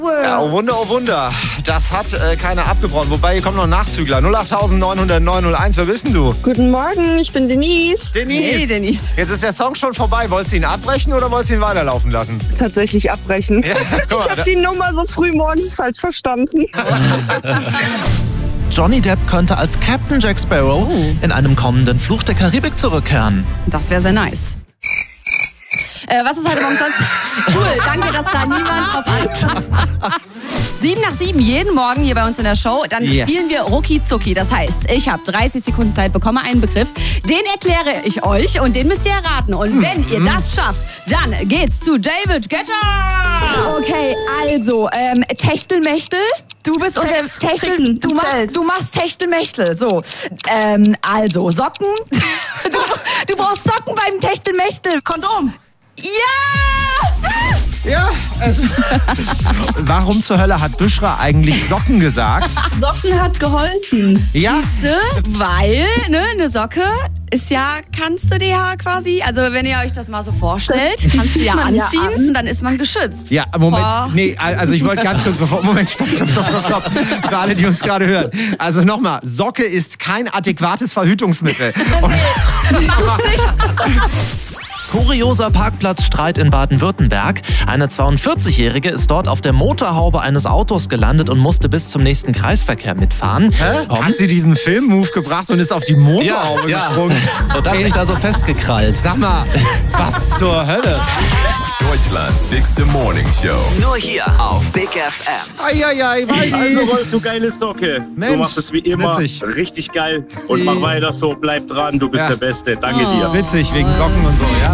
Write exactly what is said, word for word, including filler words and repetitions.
Ja, oh Wunder, oh Wunder. Das hat äh, keiner abgebrochen. Wobei, hier kommen noch Nachzügler. null acht neun null null neun null eins, wer bist denn du? Guten Morgen, ich bin Denise. Denise. Hey, Denise. Jetzt ist der Song schon vorbei. Wolltest du ihn abbrechen oder wolltest du ihn weiterlaufen lassen? Tatsächlich abbrechen. Ja, guck Ich mal, habe die Nummer so früh morgens falsch verstanden. Johnny Depp könnte als Captain Jack Sparrow in einem kommenden Fluch der Karibik zurückkehren. Das wäre sehr nice. Äh, was ist heute Morgen sonst? Cool, danke, dass da niemand drauf achtet. Sieben nach sieben, jeden Morgen hier bei uns in der Show. Dann Yes. spielen wir Rucki Zucki. Das heißt, ich habe dreißig Sekunden Zeit, bekomme einen Begriff. Den erkläre ich euch und den müsst ihr erraten. Und wenn ihr das schafft, dann geht's zu David Guetta. Okay, also, ähm, Techtelmechtel. Du bist unter Techtel, Tricken, du machst, Feld. du machst Techtelmechtel. So, ähm, also, Socken. Du, du brauchst Socken beim Techtelmechtel. Kondom. Ja! Ja, also. Warum zur Hölle hat Büschra eigentlich Socken gesagt? Socken hat geholfen. Ja, Siehste? Weil, ne, eine Socke ist ja, kannst du dir ja quasi, also wenn ihr euch das mal so vorstellt, kannst du ja man ja anziehen an. und dann ist man geschützt. Ja, Moment. Boah. Nee, also ich wollte ganz kurz bevor. Moment, stopp, stopp, stopp, stopp, stopp. Für alle, die uns gerade hören. Also nochmal, Socke ist kein adäquates Verhütungsmittel. Und Kurioser Parkplatzstreit in Baden-Württemberg. Eine zweiundvierzigjährige ist dort auf der Motorhaube eines Autos gelandet und musste bis zum nächsten Kreisverkehr mitfahren. Hä? Hat sie diesen Film-Move gebracht und ist auf die Motorhaube Ja, ja. gesprungen? Und hat sich da so festgekrallt. Sag mal, was zur Hölle? Deutschlands dickste Morning Show. Nur hier auf Big F M. Eieiei, Waldi. Also Rolf, du geile Socke. Mensch, du machst es wie immer witzig. richtig geil. Und mach weiter so, bleib dran, du bist Ja. der Beste. Danke Oh. dir. Witzig, wegen Socken und so, ja.